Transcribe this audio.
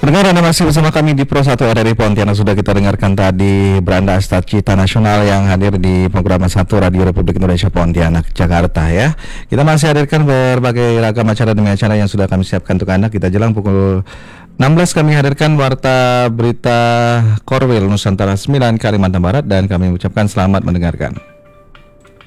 Pendengar, Anda masih bersama kami di Pro 1 RRI Pontianak. Sudah kita dengarkan tadi Beranda Asta Cita Nasional yang hadir di program 1 Radio Republik Indonesia Pontianak, Jakarta ya. Kita masih hadirkan berbagai ragam acara demi acara yang sudah kami siapkan untuk Anda. Kita jelang pukul 16 kami hadirkan Warta Berita Korwil Nusantara 9 Kalimantan Barat, dan kami ucapkan selamat mendengarkan.